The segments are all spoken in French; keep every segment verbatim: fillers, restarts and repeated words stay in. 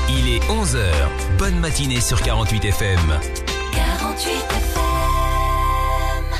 Il est onze heures. Bonne matinée sur quarante-huit F M. quarante-huit F M.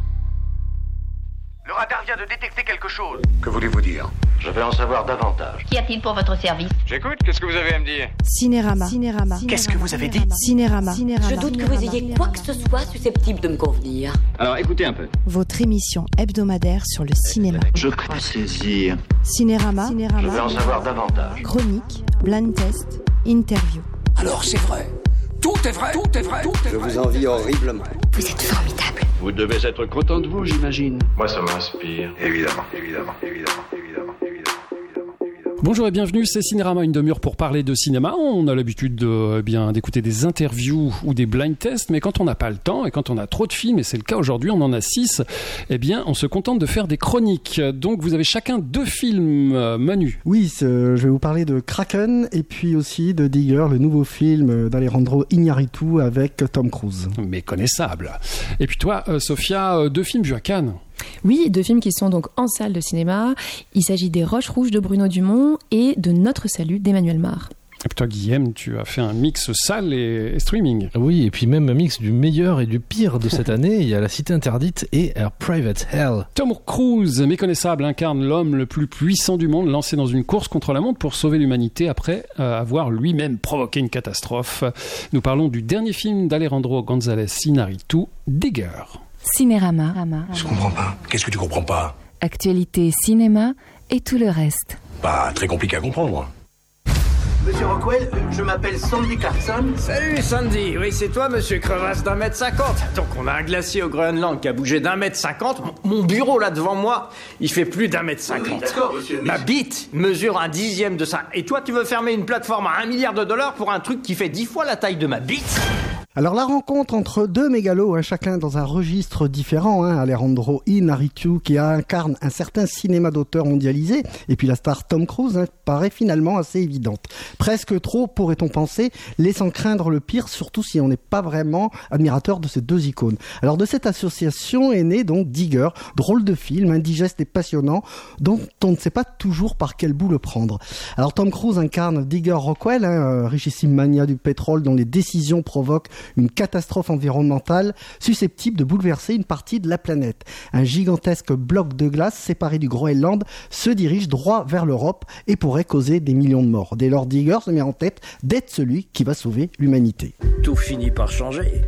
Le radar vient de détecter quelque chose. Que voulez-vous dire? Je veux en savoir davantage. Qu'y a-t-il pour votre service? J'écoute, qu'est-ce que vous avez à me dire? Cinérama. Cinérama. Qu'est-ce que vous avez dit? Cinérama. Je doute que vous ayez quoi que ce soit susceptible de me convenir. Alors écoutez un peu. Votre émission hebdomadaire sur le cinéma. Je crois saisir. Cinérama. Je veux Cinérama. en savoir davantage. Chronique, blind test, interview. Alors c'est vrai. Tout est vrai, tout est vrai, tout est Je vrai. vous envie horriblement. Vous êtes formidable. Vous devez être content de vous, j'imagine. Moi, ça m'inspire. Évidemment, évidemment, évidemment, évidemment, évidemment, évidemment, évidemment. Bonjour et bienvenue, c'est Cinérama, une demi-heure pour parler de cinéma. On a l'habitude de, eh bien, d'écouter des interviews ou des blind tests, mais quand on n'a pas le temps et quand on a trop de films, et c'est le cas aujourd'hui, on en a six, eh bien, on se contente de faire des chroniques. Donc vous avez chacun deux films, euh, Manu. Oui, je vais vous parler de Kraken et puis aussi de Digger, le nouveau film d'Alejandro Iñárritu avec Tom Cruise. Méconnaissable. Et puis toi, euh, Sophia, euh, deux films vus à Cannes. Oui, deux films qui sont donc en salle de cinéma. Il s'agit des Roches Rouges de Bruno Dumont et de Notre Salut d'Emmanuel Mar. Et puis toi, Guillaume, tu as fait un mix salle et, et streaming. Oui, et puis même un mix du meilleur et du pire de cette année. Il y a La Cité Interdite et A Private Hell. Tom Cruise, méconnaissable, incarne l'homme le plus puissant du monde, lancé dans une course contre la montre pour sauver l'humanité après euh, avoir lui-même provoqué une catastrophe. Nous parlons du dernier film d'Alejandro González Iñárritu, Digger. Cinérama. Je comprends pas. Qu'est-ce que tu comprends pas? Actualité, cinéma et tout le reste. Pas très compliqué à comprendre. Monsieur Rockwell, je m'appelle Sandy Carson. Salut Sandy, oui c'est toi monsieur crevasse d'un mètre cinquante. Donc on a un glacier au Groenland qui a bougé d'un mètre cinquante. Mon bureau là devant moi, il fait plus d'un mètre cinquante. D'accord monsieur. Ma bite mesure un dixième de ça. Et toi tu veux fermer une plateforme à un milliard de dollars pour un truc qui fait dix fois la taille de ma bite? Alors la rencontre entre deux mégalos, hein, chacun dans un registre différent, hein, Alejandro Iñárritu qui incarne un certain cinéma d'auteur mondialisé, et puis la star Tom Cruise, hein, paraît finalement assez évidente. Presque trop, pourrait-on penser, laissant craindre le pire, surtout si on n'est pas vraiment admirateur de ces deux icônes. Alors de cette association est né donc Digger, drôle de film, indigeste et passionnant, dont on ne sait pas toujours par quel bout le prendre. Alors Tom Cruise incarne Digger Rockwell, hein, richissime mania du pétrole dont les décisions provoquent une catastrophe environnementale susceptible de bouleverser une partie de la planète. Un gigantesque bloc de glace séparé du Groenland se dirige droit vers l'Europe et pourrait causer des millions de morts. Dès lors, Digger se met en tête d'être celui qui va sauver l'humanité. Tout finit par changer.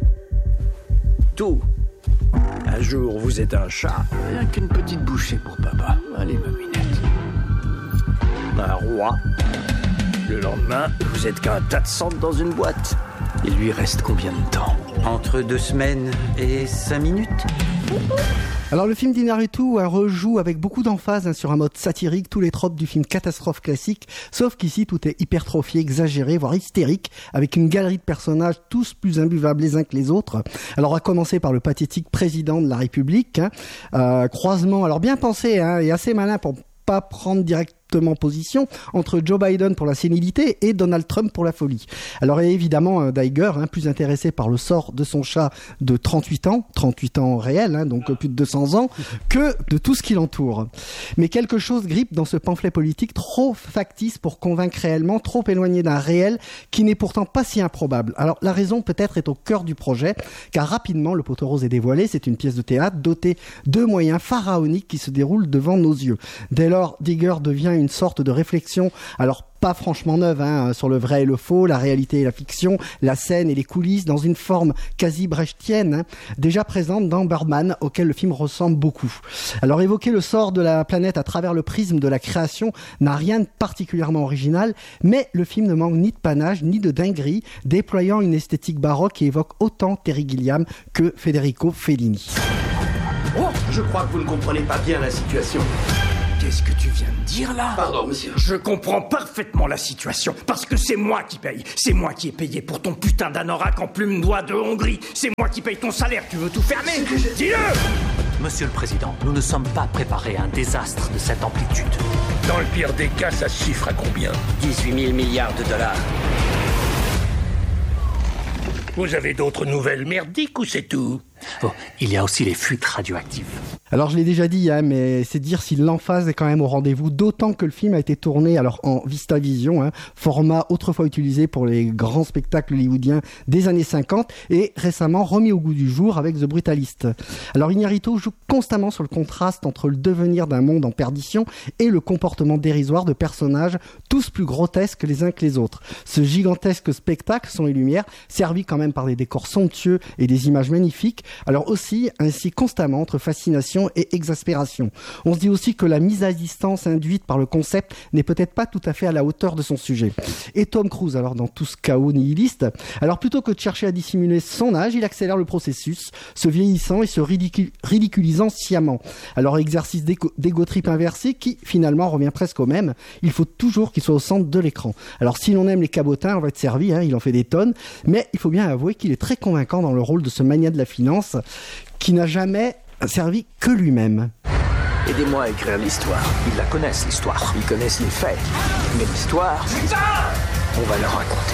Tout. Un jour vous êtes un chat. Rien qu'une petite bouchée pour papa. Allez ma minette. Un roi. Le lendemain, vous êtes qu'un tas de cendres dans une boîte. Il lui reste combien de temps? Entre deux semaines et cinq minutes. Alors le film d'Iñárritu rejoue avec beaucoup d'emphase, hein, sur un mode satirique tous les tropes du film catastrophe classique, sauf qu'ici tout est hypertrophié, exagéré, voire hystérique, avec une galerie de personnages tous plus imbuvables les uns que les autres. Alors à commencer par le pathétique président de la République, hein, euh, croisement, alors bien pensé, hein, et assez malin pour pas prendre directement position entre Joe Biden pour la sénilité et Donald Trump pour la folie. Alors évidemment, Digger, hein, plus intéressé par le sort de son chat de trente-huit ans, trente-huit ans réel, hein, donc plus de deux cents ans, que de tout ce qui l'entoure. Mais quelque chose grippe dans ce pamphlet politique trop factice pour convaincre réellement, trop éloigné d'un réel qui n'est pourtant pas si improbable. Alors la raison peut-être est au cœur du projet, car rapidement le poteau rose est dévoilé, c'est une pièce de théâtre dotée de moyens pharaoniques qui se déroulent devant nos yeux. Dès lors, Digger devient une sorte de réflexion, alors pas franchement neuve, hein, sur le vrai et le faux, la réalité et la fiction, la scène et les coulisses, dans une forme quasi brechtienne, hein, déjà présente dans Birdman, auquel le film ressemble beaucoup. Alors évoquer le sort de la planète à travers le prisme de la création n'a rien de particulièrement original, mais le film ne manque ni de panache, ni de dinguerie, déployant une esthétique baroque qui évoque autant Terry Gilliam que Federico Fellini. Oh, je crois que vous ne comprenez pas bien la situation. Qu'est-ce que tu viens de dire là? Pardon, monsieur. Je comprends parfaitement la situation, parce que c'est moi qui paye. C'est moi qui ai payé pour ton putain d'anorak en plume d'oie de Hongrie. C'est moi qui paye ton salaire, tu veux tout fermer? Dis-le! Monsieur le Président, nous ne sommes pas préparés à un désastre de cette amplitude. Dans le pire des cas, ça se chiffre à combien? dix-huit mille milliards de dollars. Vous avez d'autres nouvelles merdiques ou c'est tout? Oh, il y a aussi les fuites radioactives. Alors je l'ai déjà dit, hein, mais c'est dire si l'emphase est quand même au rendez-vous, d'autant que le film a été tourné alors en VistaVision, hein, format autrefois utilisé pour les grands spectacles hollywoodiens des années cinquante et récemment remis au goût du jour avec The Brutalist. Alors Iñárritu joue constamment sur le contraste entre le devenir d'un monde en perdition et le comportement dérisoire de personnages tous plus grotesques les uns que les autres. Ce gigantesque spectacle, son et lumière, servi quand même par des décors somptueux et des images magnifiques, alors aussi ainsi constamment entre fascination et exaspération. On se dit aussi que la mise à distance induite par le concept n'est peut-être pas tout à fait à la hauteur de son sujet. Et Tom Cruise, alors dans tout ce chaos nihiliste, alors plutôt que de chercher à dissimuler son âge, il accélère le processus, se vieillissant et se ridicul- ridiculisant sciemment. Alors exercice d'égo, d'égo trip inversé qui finalement revient presque au même. Il faut toujours qu'il soit au centre de l'écran. Alors si l'on aime les cabotins, on va être servi, hein, il en fait des tonnes, mais il faut bien avouer qu'il est très convaincant dans le rôle de ce mania de la finance qui n'a jamais servi que lui-même. Aidez-moi à écrire l'histoire. Ils la connaissent, l'histoire. Ils connaissent les faits. Mais l'histoire, on va leur raconter.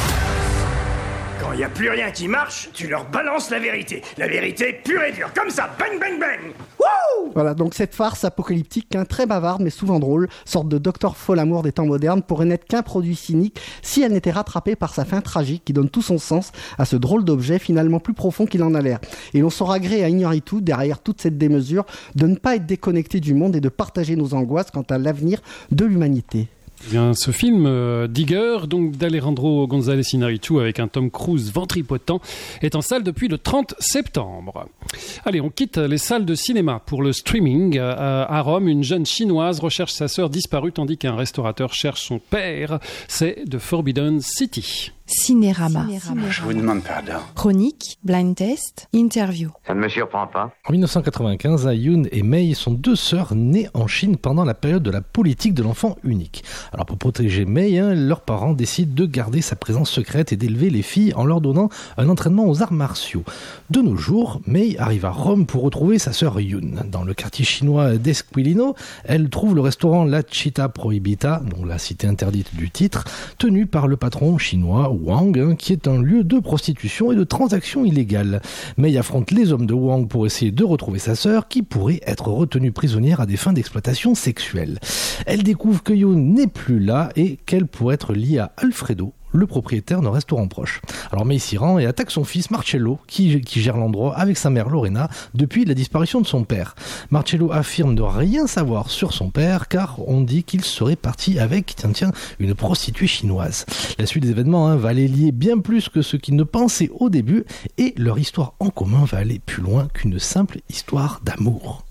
Quand il n'y a plus rien qui marche, tu leur balances la vérité. La vérité pure et dure, comme ça, bang, bang, bang. Wouh! Voilà, donc cette farce apocalyptique, hein, très bavarde mais souvent drôle, sorte de docteur Folamour des temps modernes, pourrait n'être qu'un produit cynique si elle n'était rattrapée par sa fin tragique qui donne tout son sens à ce drôle d'objet finalement plus profond qu'il en a l'air. Et l'on saura gré à Iñárritu, derrière toute cette démesure, de ne pas être déconnecté du monde et de partager nos angoisses quant à l'avenir de l'humanité. Bien, ce film euh, Digger, donc d'Alejandro González Iñárritu avec un Tom Cruise ventripotent, est en salle depuis le trente septembre. Allez, on quitte les salles de cinéma pour le streaming. Euh, à Rome, une jeune chinoise recherche sa sœur disparue tandis qu'un restaurateur cherche son père. C'est The Forbidden City. Cinérama. Je vous demande pardon. Chronique, blind test, interview. Ça ne me surprend pas. En dix-neuf cent quatre-vingt-quinze, Yoon et Mei sont deux sœurs nées en Chine pendant la période de la politique de l'enfant unique. Alors pour protéger Mei, hein, leurs parents décident de garder sa présence secrète et d'élever les filles en leur donnant un entraînement aux arts martiaux. De nos jours, Mei arrive à Rome pour retrouver sa sœur Yoon. Dans le quartier chinois d'Esquilino, elle trouve le restaurant La Città Proibita, dont la cité interdite du titre, tenu par le patron chinois Wang, hein, qui est un lieu de prostitution et de transactions illégales. Mei affronte les hommes de Wang pour essayer de retrouver sa sœur, qui pourrait être retenue prisonnière à des fins d'exploitation sexuelle. Elle découvre que Yoon n'est plus là et qu'elle pourrait être liée à Alfredo, le propriétaire d'un restaurant proche. Alors Mei s'y rend et attaque son fils Marcello, qui, qui gère l'endroit avec sa mère Lorena depuis la disparition de son père. Marcello affirme ne rien savoir sur son père car on dit qu'il serait parti avec, tiens tiens, une prostituée chinoise. La suite des événements hein, va les lier bien plus que ce qu'ils ne pensaient au début et leur histoire en commun va aller plus loin qu'une simple histoire d'amour.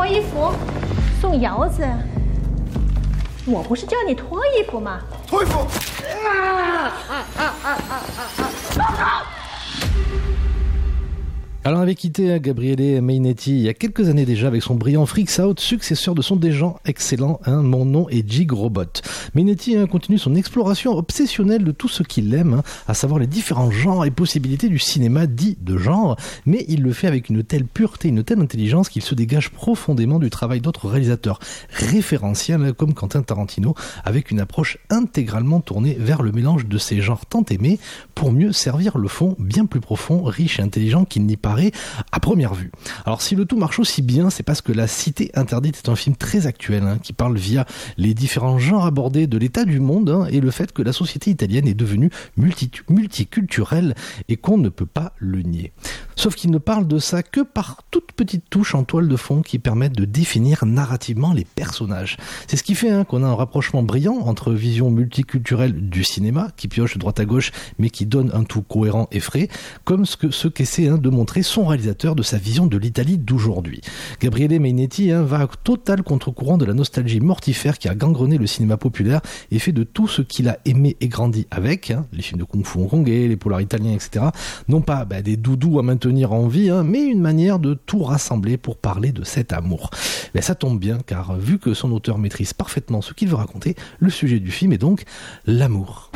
我不是叫你脱衣服吗？脱衣服！啊啊啊啊啊啊！ Alors on avait quitté Gabriele Mainetti il y a quelques années déjà avec son brillant Freaks Out, successeur de son déjà excellent hein, Mon nom est Jig Robot. Mainetti hein, continue son exploration obsessionnelle de tout ce qu'il aime, hein, à savoir les différents genres et possibilités du cinéma dit de genre, mais il le fait avec une telle pureté, une telle intelligence qu'il se dégage profondément du travail d'autres réalisateurs référentiels comme Quentin Tarantino, avec une approche intégralement tournée vers le mélange de ces genres tant aimés pour mieux servir le fond bien plus profond, riche et intelligent qu'il n'y paraît à première vue. Alors si le tout marche aussi bien, c'est parce que La Cité Interdite est un film très actuel hein, qui parle via les différents genres abordés de l'état du monde hein, et le fait que la société italienne est devenue multi- multiculturelle et qu'on ne peut pas le nier. Sauf qu'il ne parle de ça que par toutes petites touches en toile de fond qui permettent de définir narrativement les personnages. C'est ce qui fait hein, qu'on a un rapprochement brillant entre vision multiculturelle du cinéma, qui pioche droite à gauche mais qui donne un tout cohérent et frais, comme ce que ce qu'essaie hein, de montrer son réalisateur de sa vision de l'Italie d'aujourd'hui. Gabriele Mainetti hein, va à total contre-courant de la nostalgie mortifère qui a gangrené le cinéma populaire et fait de tout ce qu'il a aimé et grandi avec, hein, les films de kung-fu hongkongais, les polars italiens, et cetera, non pas bah, des doudous à maintenir en vie, hein, mais une manière de tout rassembler pour parler de cet amour. Mais ça tombe bien, car vu que son auteur maîtrise parfaitement ce qu'il veut raconter, le sujet du film est donc l'amour.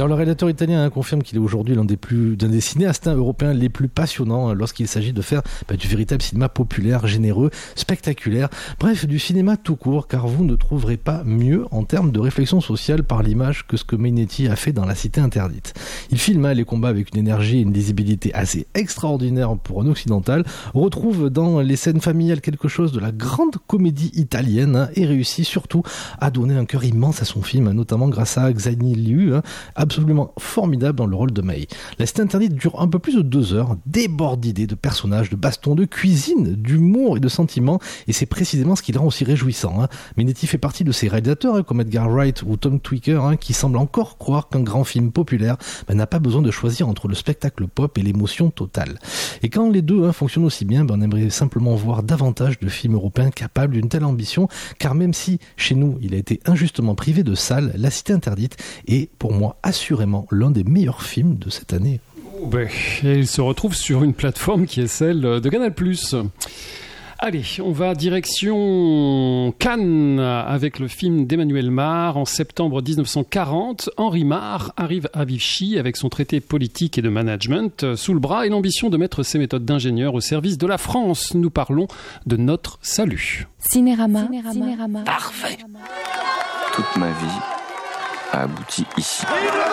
Alors le réalisateur italien hein, confirme qu'il est aujourd'hui l'un des plus, l'un des cinéastes hein, européens les plus passionnants hein, lorsqu'il s'agit de faire bah, du véritable cinéma populaire, généreux, spectaculaire, bref du cinéma tout court, car vous ne trouverez pas mieux en termes de réflexion sociale par l'image que ce que Mainetti a fait dans La Cité Interdite. Il filme hein, les combats avec une énergie et une lisibilité assez extraordinaire pour un occidental. On retrouve dans les scènes familiales quelque chose de la grande comédie italienne hein, et réussit surtout à donner un cœur immense à son film, hein, notamment grâce à Xani Liu, hein, absolument formidable dans le rôle de May. La Cité Interdite dure un peu plus de deux heures, déborde d'idées, de personnages, de bastons, de cuisine, d'humour et de sentiments, et c'est précisément ce qui le rend aussi réjouissant. Hein. Mainetti fait partie de ces réalisateurs, hein, comme Edgar Wright ou Tom Tykwer, hein, qui semblent encore croire qu'un grand film populaire ben, n'a pas besoin de choisir entre le spectacle pop et l'émotion totale. Et quand les deux hein, fonctionnent aussi bien, ben, on aimerait simplement voir davantage de films européens capables d'une telle ambition, car même si, chez nous, il a été injustement privé de salles, La Cité Interdite est, pour moi, assurément l'un des meilleurs films de cette année. Oh ben, et il se retrouve sur une plateforme qui est celle de Canal plus. Allez, on va direction Cannes avec le film d'Emmanuel Mare. En septembre dix-neuf cent quarante, Henri Mare arrive à Vichy avec son traité politique et de management sous le bras et l'ambition de mettre ses méthodes d'ingénieur au service de la France. Nous parlons de Notre Salut. Cinérama. Cinérama. Parfait. Toute ma vie a abouti ici.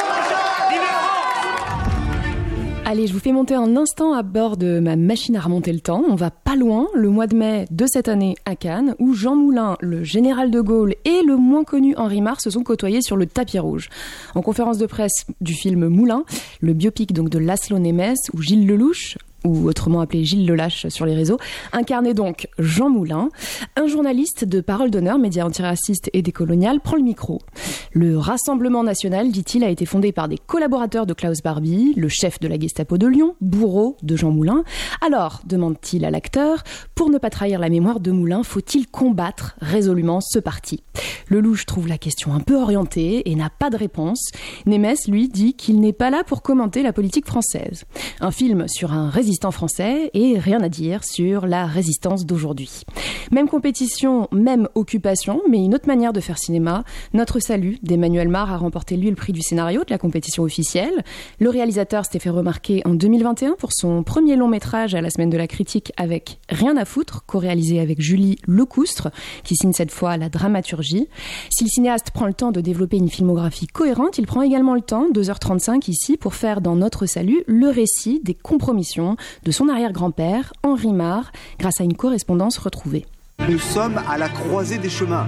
Allez, je vous fais monter un instant à bord de ma machine à remonter le temps. On va pas loin, le mois de mai de cette année à Cannes, où Jean Moulin, le général de Gaulle et le moins connu Henri Mare se sont côtoyés sur le tapis rouge. En conférence de presse du film Moulin, le biopic donc de Laszlo Nemes, où Gilles Lelouch, ou autrement appelé Gilles Lelache sur les réseaux, incarnait donc Jean Moulin. Un journaliste de Parole d'Honneur, média antiraciste et décolonial, prend le micro. Le Rassemblement National, dit-il, a été fondé par des collaborateurs de Klaus Barbie, le chef de la Gestapo de Lyon, bourreau de Jean Moulin. Alors, demande-t-il à l'acteur, pour ne pas trahir la mémoire de Moulin, faut-il combattre résolument ce parti ? Lelouch trouve la question un peu orientée et n'a pas de réponse. Nemes, lui, dit qu'il n'est pas là pour commenter la politique française. Un film sur un résistant français et rien à dire sur la résistance d'aujourd'hui. Même compétition, même occupation, mais une autre manière de faire cinéma. Notre Salut d'Emmanuel Mare a remporté lui le prix du scénario de la compétition officielle. Le réalisateur s'était fait remarquer en deux mille vingt et un pour son premier long métrage à la Semaine de la Critique avec Rien à foutre, co-réalisé avec Julie Lecoustre, qui signe cette fois la dramaturgie. Si le cinéaste prend le temps de développer une filmographie cohérente, il prend également le temps, deux heures trente-cinq ici, pour faire dans Notre Salut le récit des compromissions de son arrière-grand-père, Henri Mare, grâce à une correspondance retrouvée. Nous sommes à la croisée des chemins.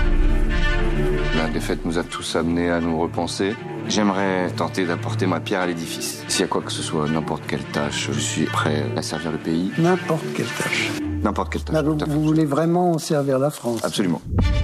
La défaite nous a tous amenés à nous repenser. J'aimerais tenter d'apporter ma pierre à l'édifice. S'il y a quoi que ce soit, n'importe quelle tâche, je suis prêt à servir le pays. N'importe quelle tâche. N'importe quelle tâche. Là, vous, vous voulez vraiment servir la France? Absolument.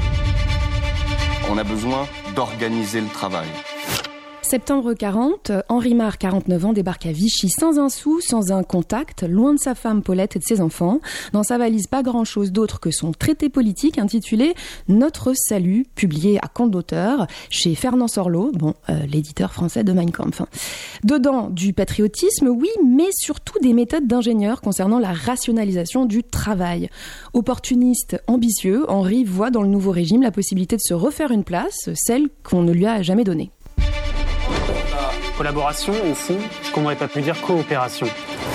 On a besoin d'organiser le travail. Septembre quarante, Henri Mare, quarante-neuf ans, débarque à Vichy sans un sou, sans un contact, loin de sa femme Paulette et de ses enfants. Dans sa valise, pas grand-chose d'autre que son traité politique intitulé Notre Salut, publié à compte d'auteur chez Fernand Sorlot, bon, euh, l'éditeur français de Mein Kampf. Dedans, du patriotisme, oui, mais surtout des méthodes d'ingénieur concernant la rationalisation du travail. Opportuniste, ambitieux, Henri voit dans le nouveau régime la possibilité de se refaire une place, celle qu'on ne lui a jamais donnée. Collaboration, au fond, ce qu'on n'aurait pas pu dire coopération.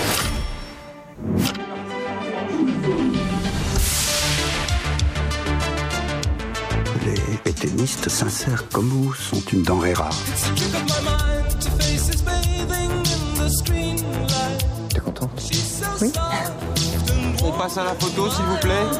Les pétainistes sincères comme vous sont une denrée rare. T'es contente? Oui. On passe à la photo, s'il vous plaît.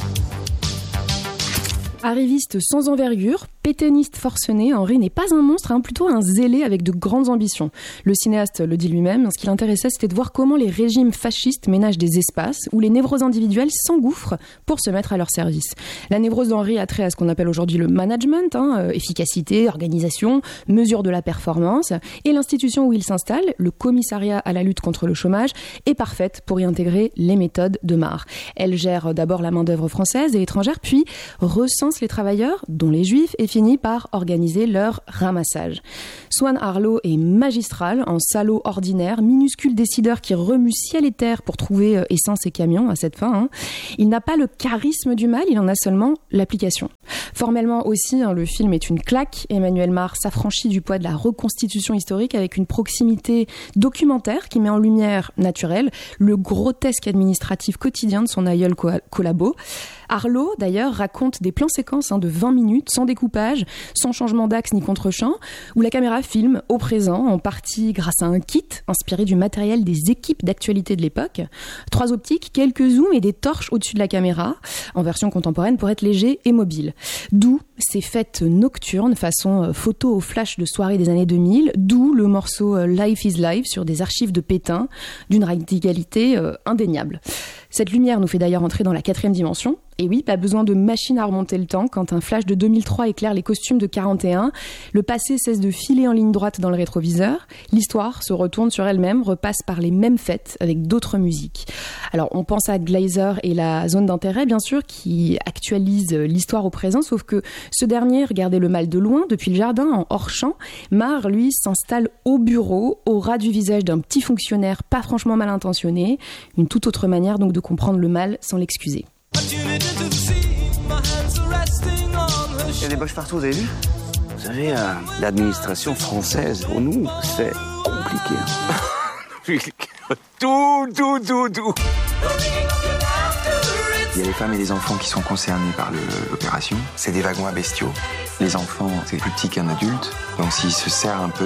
Arriviste sans envergure, pétainiste forcené, Henri n'est pas un monstre, hein, plutôt un zélé avec de grandes ambitions. Le cinéaste le dit lui-même, ce qui l'intéressait, c'était de voir comment les régimes fascistes ménagent des espaces où les névroses individuelles s'engouffrent pour se mettre à leur service. La névrose d'Henri a trait à ce qu'on appelle aujourd'hui le management, hein, euh, efficacité, organisation, mesure de la performance, et l'institution où il s'installe, le commissariat à la lutte contre le chômage, est parfaite pour y intégrer les méthodes de Mare. Elle gère d'abord la main-d'œuvre française et étrangère, puis recense les travailleurs, dont les juifs, et finit par organiser leur ramassage. Swan Arlo est magistral, un salaud ordinaire, minuscule décideur qui remue ciel et terre pour trouver euh, essence et camion à cette fin. Hein. Il n'a pas le charisme du mal, il en a seulement l'application. Formellement aussi, hein, le film est une claque. Emmanuel Mar s'affranchit du poids de la reconstitution historique avec une proximité documentaire qui met en lumière naturelle le grotesque administratif quotidien de son aïeul co- collabo. Arlo, d'ailleurs, raconte des plans-séquences hein, de vingt minutes, sans découpage, sans changement d'axe ni contre-champ, où la caméra filme au présent, en partie grâce à un kit inspiré du matériel des équipes d'actualité de l'époque. Trois optiques, quelques zooms et des torches au-dessus de la caméra, en version contemporaine pour être léger et mobile. D'où ces fêtes nocturnes, façon photo au flash de soirée des années deux mille, d'où le morceau Life is Life sur des archives de Pétain, d'une radicalité euh, indéniable. Cette lumière nous fait d'ailleurs entrer dans la quatrième dimension. Et oui, pas besoin de machine à remonter le temps. Quand un flash de deux mille trois éclaire les costumes de quarante et un, le passé cesse de filer en ligne droite dans le rétroviseur. L'histoire se retourne sur elle-même, repasse par les mêmes fêtes avec d'autres musiques. Alors, on pense à Glazer et la zone d'intérêt, bien sûr, qui actualisent l'histoire au présent, sauf que ce dernier regardait le mal de loin, depuis le jardin, en hors-champ. Mar, lui, s'installe au bureau, au ras du visage d'un petit fonctionnaire pas franchement mal intentionné. Une toute autre manière, donc, de comprendre le mal sans l'excuser. Il y a des boches partout, vous avez vu? Vous savez, euh, l'administration française, pour nous, c'est compliqué. tout, tout, tout, tout. Il y a les femmes et les enfants qui sont concernés par le, l'opération. C'est des wagons à bestiaux. Les enfants, c'est plus petit qu'un adulte, donc s'ils se serrent un peu...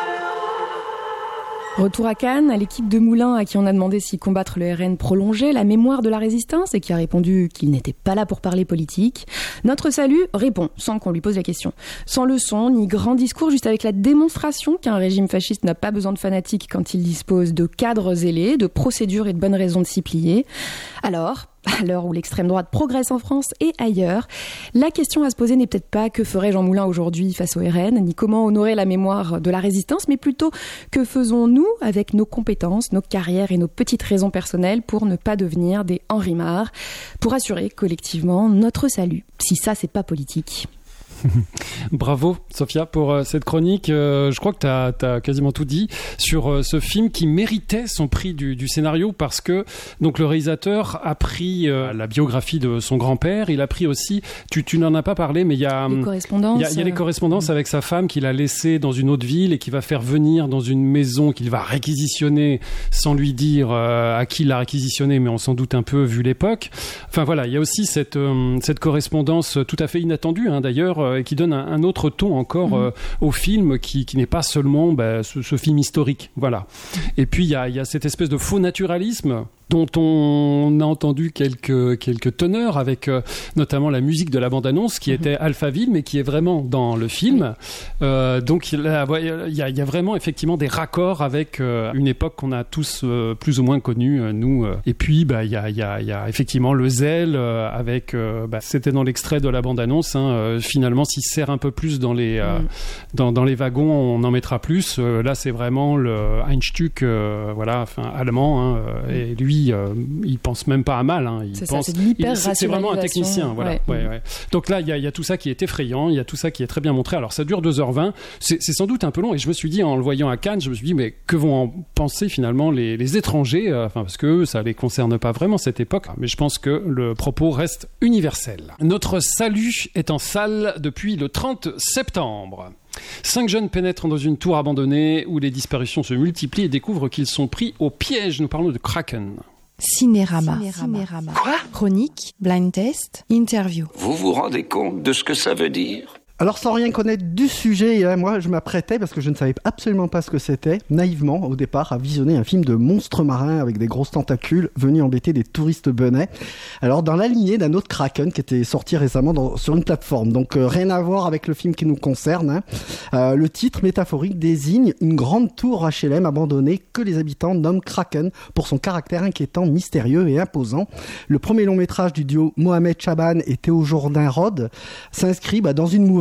Retour à Cannes, à l'équipe de Moulin à qui on a demandé si combattre le R N prolongeait la mémoire de la résistance et qui a répondu qu'il n'était pas là pour parler politique. Notre salut répond, sans qu'on lui pose la question. Sans leçon, ni grand discours, juste avec la démonstration qu'un régime fasciste n'a pas besoin de fanatiques quand il dispose de cadres zélés, de procédures et de bonnes raisons de s'y plier. Alors... à l'heure où l'extrême droite progresse en France et ailleurs, la question à se poser n'est peut-être pas que ferait Jean Moulin aujourd'hui face au R N, ni comment honorer la mémoire de la résistance, mais plutôt que faisons-nous avec nos compétences, nos carrières et nos petites raisons personnelles pour ne pas devenir des Henri Mar, pour assurer collectivement notre salut. Si ça, c'est pas politique. Bravo Sophia pour euh, cette chronique. Euh, je crois que tu as quasiment tout dit sur euh, ce film qui méritait son prix du, du scénario parce que donc le réalisateur a pris euh, la biographie de son grand-père. Il a pris aussi, tu, tu n'en as pas parlé, mais il y a les correspondances, il y a, il y a les correspondances euh... avec sa femme qu'il a laissée dans une autre ville et qu'il va faire venir dans une maison qu'il va réquisitionner sans lui dire euh, à qui il l'a réquisitionné, mais on s'en doute un peu vu l'époque. Enfin voilà, il y a aussi cette, euh, cette correspondance tout à fait inattendue hein, d'ailleurs et qui donne un, un autre ton encore mmh. euh, au film qui, qui n'est pas seulement bah, ce, ce film historique. Voilà. Et puis il y a, y a cette espèce de faux naturalisme dont on a entendu quelques, quelques teneurs avec euh, notamment la musique de la bande-annonce qui mmh. était Alphaville mais qui est vraiment dans le film. Euh, donc il y, a, y a vraiment effectivement des raccords avec euh, une époque qu'on a tous euh, plus ou moins connue, euh, nous. Euh. Et puis bah, il y, a, y, a, y a effectivement le zèle euh, avec, euh, bah, c'était dans l'extrait de la bande-annonce, hein, euh, finalement s'il sert un peu plus dans les, euh, mmh. dans, dans les wagons, on en mettra plus. Euh, là c'est vraiment le Einstück euh, voilà, enfin, allemand hein, mmh. et lui Euh, il pense même pas à mal. Hein. Il c'est pense, ça, c'est de l'hyper-rationalisation. C'est vraiment un technicien. Voilà. Ouais. Ouais, ouais. Donc là, il y, y a tout ça qui est effrayant, il y a tout ça qui est très bien montré. Alors ça dure deux heures vingt, c'est, c'est sans doute un peu long et je me suis dit, en le voyant à Cannes, je me suis dit, mais que vont en penser finalement les, les étrangers euh, enfin, parce que ça les concerne pas vraiment cette époque. Mais je pense que le propos reste universel. Notre salut est en salle depuis le trente septembre. Cinq jeunes pénètrent dans une tour abandonnée où les disparitions se multiplient et découvrent qu'ils sont pris au piège. Nous parlons de Kraken. Cinérama. Cinérama. Quoi ? Chronique, blind test, interview. Vous vous rendez compte de ce que ça veut dire ? Alors sans rien connaître du sujet, hein, moi je m'apprêtais, parce que je ne savais absolument pas ce que c'était, naïvement au départ, à visionner un film de monstres marins avec des grosses tentacules venus embêter des touristes benets. Alors dans la lignée d'un autre Kraken qui était sorti récemment dans, sur une plateforme, donc euh, rien à voir avec le film qui nous concerne. Hein. Euh, le titre métaphorique désigne une grande tour H L M abandonnée que les habitants nomment Kraken pour son caractère inquiétant, mystérieux et imposant. Le premier long métrage du duo Mohamed Chaban et Théo Jourdain Rod s'inscrit bah, dans une mouvance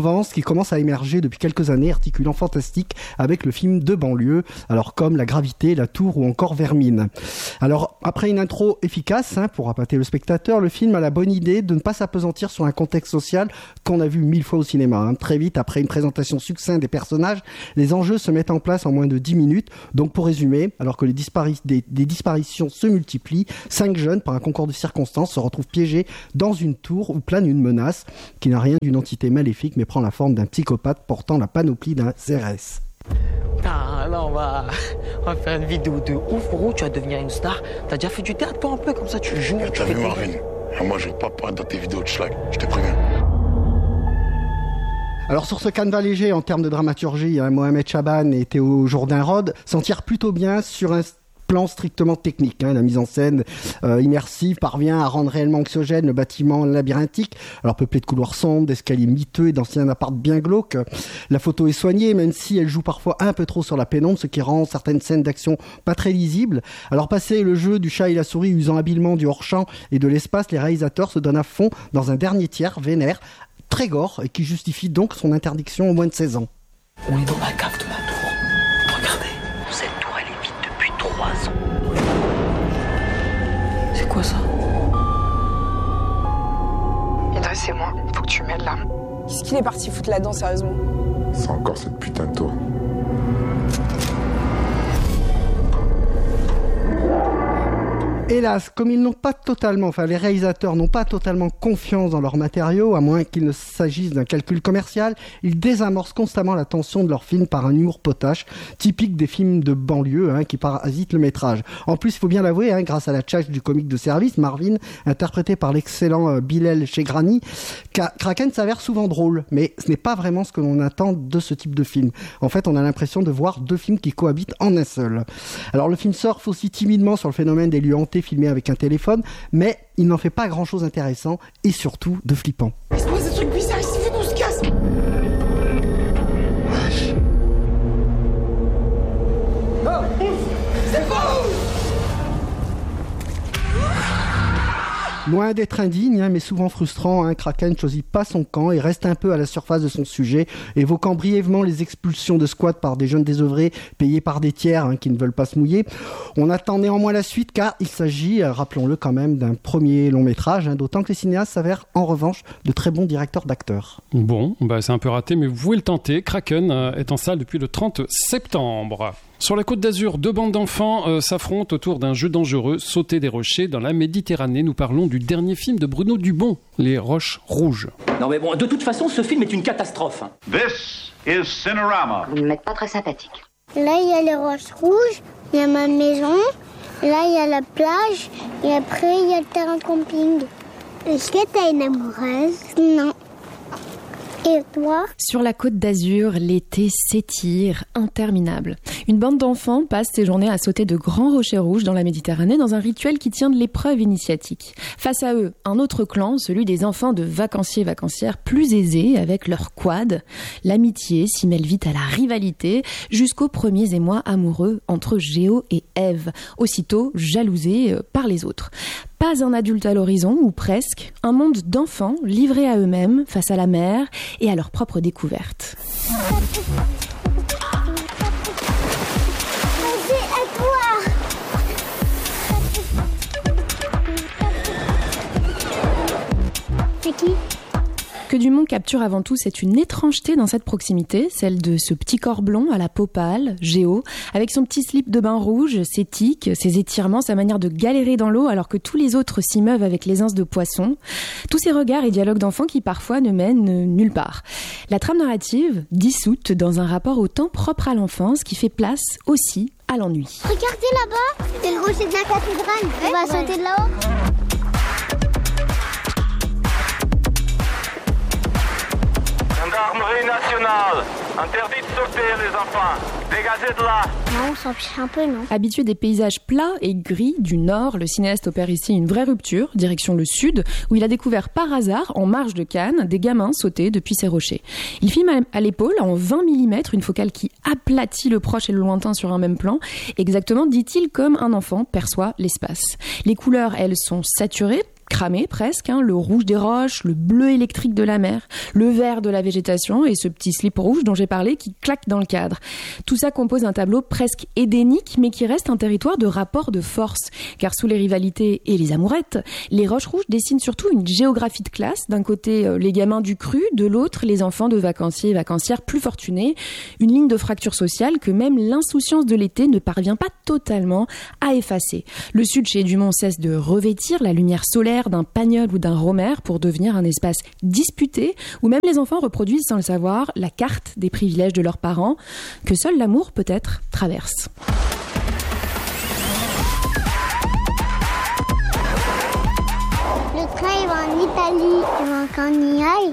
mouvance qui commence à émerger depuis quelques années, articulant fantastique avec le film de banlieue, alors comme La Gravité, La Tour ou encore Vermine. Alors, après une intro efficace, hein, pour appâter le spectateur, le film a la bonne idée de ne pas s'apesantir sur un contexte social qu'on a vu mille fois au cinéma. Hein. Très vite, après une présentation succincte des personnages, les enjeux se mettent en place en moins de dix minutes. Donc, pour résumer, alors que les, dispari- des, des disparitions se multiplient, cinq jeunes, par un concours de circonstances, se retrouvent piégés dans une tour où plane une menace qui n'a rien d'une entité maléfique, mais prend la forme d'un psychopathe portant la panoplie d'un C R S. Ah, là, on va, on va faire une vidéo de ouf, gros, tu vas devenir une star. T'as déjà fait du théâtre, toi, un peu, comme ça, tu joues. T'as vu, Marvin? Moi, je veux pas paraître dans tes vidéos de schlag, je te préviens. Alors sur ce canevas léger en termes de dramaturgie, hein, Mohamed Chaban et Théo Jourdain-Rode s'en tirent plutôt bien sur un plan strictement technique. Hein. La mise en scène euh, immersive parvient à rendre réellement anxiogène le bâtiment labyrinthique, alors peuplé de couloirs sombres, d'escaliers miteux et d'anciens apparts bien glauques. La photo est soignée, même si elle joue parfois un peu trop sur la pénombre, ce qui rend certaines scènes d'action pas très lisibles. Alors passé le jeu du chat et la souris usant habilement du hors-champ et de l'espace, les réalisateurs se donnent à fond dans un dernier tiers vénère, très gore, et qui justifie donc son interdiction au moins de seize ans. On est dans la cave de ma tour. Regardez, cette tour elle est vide depuis trois ans. C'est quoi ça? Idriss, c'est moi, faut que tu m'aides là. Qu'est-ce qu'il est parti foutre là-dedans, sérieusement? C'est encore cette putain de tour. Hélas, comme ils n'ont pas totalement, enfin les réalisateurs n'ont pas totalement confiance dans leurs matériaux, à moins qu'il ne s'agisse d'un calcul commercial, ils désamorcent constamment la tension de leur film par un humour potache, typique des films de banlieue hein, qui parasitent le métrage. En plus, il faut bien l'avouer, hein, grâce à la tchatche du comique de service, Marvin, interprété par l'excellent euh, Bilal Chegrani, Kraken s'avère souvent drôle, mais ce n'est pas vraiment ce que l'on attend de ce type de film. En fait, on a l'impression de voir deux films qui cohabitent en un seul. Alors le film surfe aussi timidement sur le phénomène des lieux hantés filmé avec un téléphone, mais il n'en fait pas grand-chose d'intéressant et surtout de flippant. Il se passe des trucs bizarres ici, fais-nous se casse. Oh, c'est faux. Loin d'être indigne, hein, mais souvent frustrant, hein, Kraken ne choisit pas son camp et reste un peu à la surface de son sujet, évoquant brièvement les expulsions de squats par des jeunes désœuvrés payés par des tiers hein, qui ne veulent pas se mouiller. On attend néanmoins la suite car il s'agit, euh, rappelons-le quand même, d'un premier long métrage, hein, d'autant que les cinéastes s'avèrent en revanche de très bons directeurs d'acteurs. Bon, bah c'est un peu raté, mais vous pouvez le tenter. Kraken euh, est en salle depuis le trente septembre. Sur la Côte d'Azur, deux bandes d'enfants euh, s'affrontent autour d'un jeu dangereux, sauter des rochers dans la Méditerranée. Nous parlons du dernier film de Bruno Dubon, Les Roches Rouges. Non mais bon, de toute façon, ce film est une catastrophe. This is Cinerama. Vous ne m'êtes pas très sympathique. Là, il y a les roches rouges, il y a ma maison, là, il y a la plage, et après, il y a le terrain de camping. Est-ce que t'as une amoureuse? Non. Et toi? Sur la Côte d'Azur, l'été s'étire, interminable. Une bande d'enfants passe ses journées à sauter de grands rochers rouges dans la Méditerranée dans un rituel qui tient de l'épreuve initiatique. Face à eux, un autre clan, celui des enfants de vacanciers-vacancières plus aisés avec leur quad. L'amitié s'y mêle vite à la rivalité jusqu'aux premiers émois amoureux entre Géo et Ève, aussitôt jalousés par les autres. Pas un adulte à l'horizon, ou presque, un monde d'enfants livrés à eux-mêmes face à la mer et à leurs propres découvertes. Vas-y, à toi. C'est qui? Que Dumont capture avant tout, c'est une étrangeté dans cette proximité, celle de ce petit corps blond à la peau pâle, Géo, avec son petit slip de bain rouge, ses tics, ses étirements, sa manière de galérer dans l'eau alors que tous les autres s'y meuvent avec l'aisance de poisson. Tous ces regards et dialogues d'enfants qui parfois ne mènent nulle part. La trame narrative, dissoute dans un rapport au temps propre à l'enfance qui fait place aussi à l'ennui. Regardez là-bas, c'est le rocher de la cathédrale. On va ouais. sauter de là-haut. Gendarmerie nationale, interdit de sauter les enfants, dégagez de là. Non, on s'en fiche un peu, non? Habitué des paysages plats et gris du nord, le cinéaste opère ici une vraie rupture, direction le sud, où il a découvert par hasard, en marge de Cannes, des gamins sauter depuis ces rochers. Il filme à l'épaule, en vingt millimètres, une focale qui aplatit le proche et le lointain sur un même plan, exactement, dit-il, comme un enfant perçoit l'espace. Les couleurs, elles, sont saturées, cramé presque, hein, le rouge des roches, le bleu électrique de la mer, le vert de la végétation et ce petit slip rouge dont j'ai parlé qui claque dans le cadre. Tout ça compose un tableau presque édénique mais qui reste un territoire de rapport de force, car sous les rivalités et les amourettes, les roches rouges dessinent surtout une géographie de classe, d'un côté euh, les gamins du cru, de l'autre les enfants de vacanciers et vacancières plus fortunés, une ligne de fracture sociale que même l'insouciance de l'été ne parvient pas totalement à effacer. Le sud chez Dumont cesse de revêtir la lumière solaire d'un Pagnol ou d'un Romer pour devenir un espace disputé où même les enfants reproduisent sans le savoir la carte des privilèges de leurs parents que seul l'amour peut-être traverse. Le train il va en Italie, il va qu'on y aille.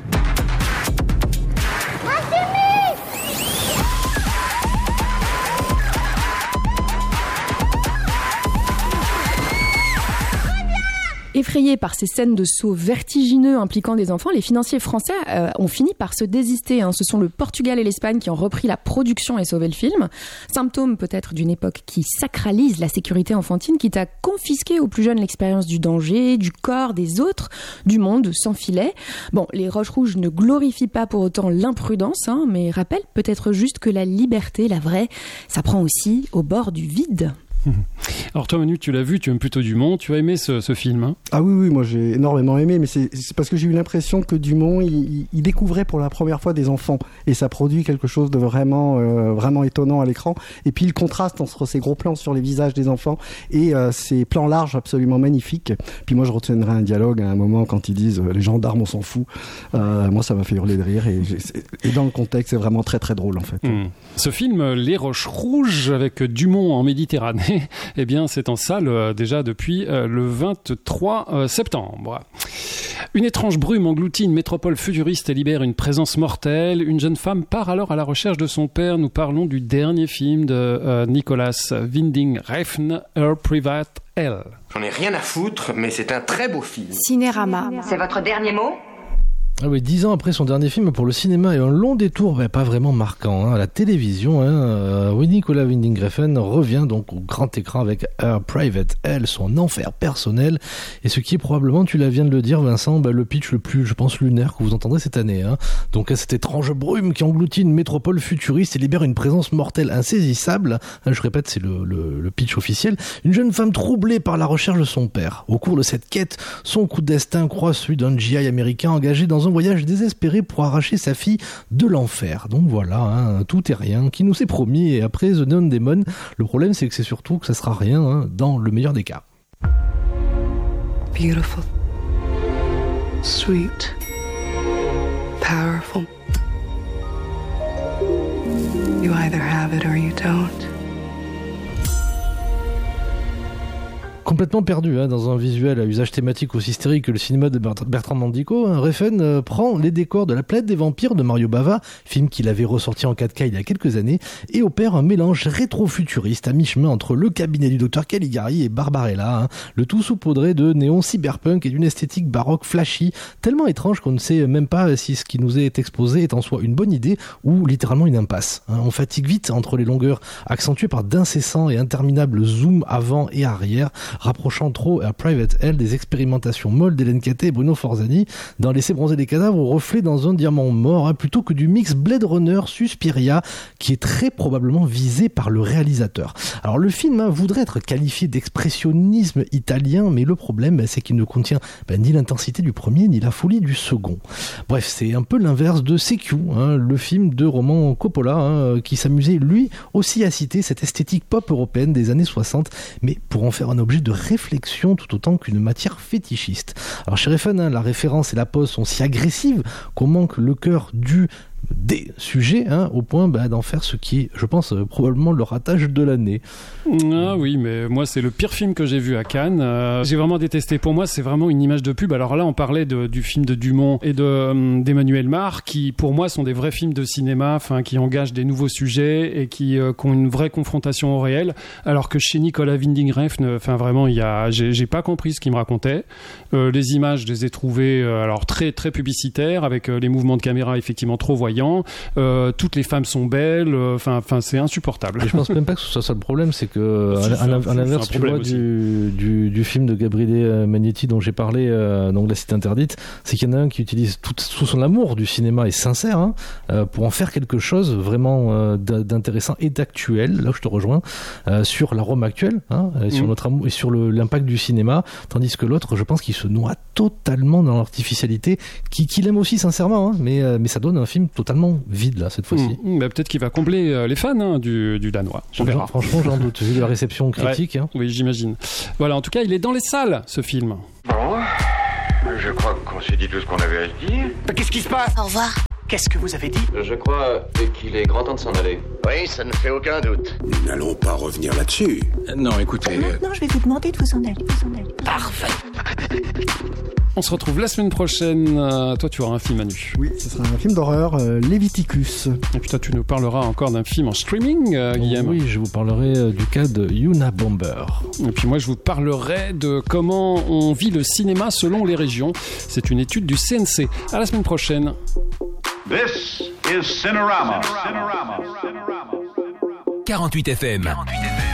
Effrayés par ces scènes de sauts vertigineux impliquant des enfants, les financiers français euh, ont fini par se désister. Hein. Ce sont le Portugal et l'Espagne qui ont repris la production et sauvé le film. Symptôme peut-être d'une époque qui sacralise la sécurité enfantine, quitte à confisquer aux plus jeunes l'expérience du danger, du corps, des autres, du monde sans filet. Bon, les Roches Rouges ne glorifient pas pour autant l'imprudence, hein, mais rappellent peut-être juste que la liberté, la vraie, ça prend aussi au bord du vide. Alors toi Manu, tu l'as vu, tu aimes plutôt Dumont, tu as aimé ce, ce film hein? Ah oui, oui, moi j'ai énormément aimé, mais c'est, c'est parce que j'ai eu l'impression que Dumont, il, il découvrait pour la première fois des enfants, et ça produit quelque chose de vraiment, euh, vraiment étonnant à l'écran, et puis le contraste entre ces gros plans sur les visages des enfants et euh, ces plans larges absolument magnifiques. Puis moi je retiendrai un dialogue à un moment quand ils disent euh, les gendarmes on s'en fout, euh, moi ça m'a fait hurler de rire, et, et dans le contexte c'est vraiment très très drôle en fait. Mmh. Ce film Les Roches Rouges avec Dumont en Méditerranée, eh bien c'est en salle euh, déjà depuis euh, le vingt-trois septembre. Une étrange brume engloutit une métropole futuriste et libère une présence mortelle. Une jeune femme part alors à la recherche de son père. Nous parlons du dernier film de euh, Nicolas Winding Refn, Her Private Hell. J'en ai rien à foutre, mais c'est un très beau film. Cinérama. C'est votre dernier mot ? Ah oui, dix ans après son dernier film pour le cinéma et un long détour, mais pas vraiment marquant, hein, à la télévision, hein, euh, oui, Nicolas Winding Refn revient donc au grand écran avec Her Private Hell, son enfer personnel, et ce qui est probablement, tu la viens de le dire Vincent, bah, le pitch le plus, je pense, lunaire que vous entendrez cette année. Hein. Donc à cette étrange brume qui engloutit une métropole futuriste et libère une présence mortelle insaisissable, hein, je répète, c'est le, le, le pitch officiel, une jeune femme troublée par la recherche de son père. Au cours de cette quête, son coup de destin croise celui d'un G I américain engagé dans un voyage désespéré pour arracher sa fille de l'enfer. Donc voilà, hein, tout est rien, qui nous est promis, et après The Neon Demon, le problème c'est que c'est surtout que ça sera rien, hein, dans le meilleur des cas. Beautiful, sweet, powerful. You either have it or you don't. Complètement perdu hein, dans un visuel à usage thématique aussi hystérique que le cinéma de Bertrand Mandico, hein, Refn euh, prend les décors de La Planète des Vampires de Mario Bava, film qu'il avait ressorti en quatre K il y a quelques années, et opère un mélange rétro-futuriste à mi-chemin entre le cabinet du docteur Caligari et Barbarella, hein, le tout saupoudré de néon cyberpunk et d'une esthétique baroque flashy, tellement étrange qu'on ne sait même pas si ce qui nous est exposé est en soi une bonne idée ou littéralement une impasse. Hein. On fatigue vite entre les longueurs accentuées par d'incessants et interminables zooms avant et arrière, rapprochant trop à Private Hell des expérimentations molles d'Hélène Catet et Bruno Forzani dans Laisser bronzer des cadavres au reflet dans un diamant mort, hein, plutôt que du mix Blade Runner Suspiria qui est très probablement visé par le réalisateur. Alors le film hein, voudrait être qualifié d'expressionnisme italien, mais le problème c'est qu'il ne contient ben, ni l'intensité du premier ni la folie du second. Bref, c'est un peu l'inverse de C Q, hein, le film de Roman Coppola hein, qui s'amusait lui aussi à citer cette esthétique pop européenne des années soixante, mais pour en faire un objet de réflexion tout autant qu'une matière fétichiste. Alors chez Refn, hein, la référence et la pose sont si agressives qu'on manque le cœur du des sujets, hein, au point bah, d'en faire ce qui est, je pense, euh, probablement le ratage de l'année. Ah oui, mais moi c'est le pire film que j'ai vu à Cannes. Euh, j'ai vraiment détesté. Pour moi, c'est vraiment une image de pub. Alors là, on parlait de, du film de Dumont et de euh, d'Emmanuel Mar, qui pour moi sont des vrais films de cinéma, enfin qui engagent des nouveaux sujets et qui, euh, qui ont une vraie confrontation au réel. Alors que chez Nicolas Winding Refn, enfin vraiment, il y a, j'ai, j'ai pas compris ce qu'il me racontait. Euh, les images, je les ai trouvées euh, alors très très publicitaires, avec euh, les mouvements de caméra effectivement trop voyants. flamboyant. Euh, toutes les femmes sont belles. Enfin, enfin, c'est insupportable. Et je pense même pas que ce soit ça le problème, c'est que si, à, à, à l'inverse, tu vois, du, du, du film de Gabriele Magnetti dont j'ai parlé, euh, donc La Cité Interdite, c'est qu'il y en a un qui utilise tout, tout son amour du cinéma et sincère hein, euh, pour en faire quelque chose vraiment euh, d'intéressant et d'actuel. Là où je te rejoins euh, sur la Rome actuelle, hein, et sur mmh. notre amour et sur le, l'impact du cinéma, tandis que l'autre, je pense qu'il se noie totalement dans l'artificialité, qui, qu'il aime aussi sincèrement, hein, mais euh, mais ça donne un film totalement vide là cette fois-ci. Mmh. Bah, peut-être qu'il va combler euh, les fans hein, du, du danois. On verra. Franchement, j'en doute vu la réception critique. Ouais. Hein. Oui, j'imagine. Voilà, en tout cas, il est dans les salles ce film. Bon, je crois qu'on s'est dit tout ce qu'on avait à se dire. Mais qu'est-ce qui se passe? Au revoir. Qu'est-ce que vous avez dit? Je crois qu'il est grand temps de s'en aller. Oui, ça ne fait aucun doute. Nous n'allons pas revenir là-dessus. Euh, non, écoutez... Maintenant, je vais vous demander de vous en aller. Vous en aller. Parfait. On se retrouve la semaine prochaine. Euh, toi, tu auras un film, Manu. Oui, ce sera un film d'horreur, euh, Leviticus. Et puis toi, tu nous parleras encore d'un film en streaming, euh, Guillaume. Oui, je vous parlerai euh, du cas de Yuna Bomber. Et puis moi, je vous parlerai de comment on vit le cinéma selon les régions. C'est une étude du C N C. À la semaine prochaine. This is Cinerama. quarante-huit F M. quarante-huit F M.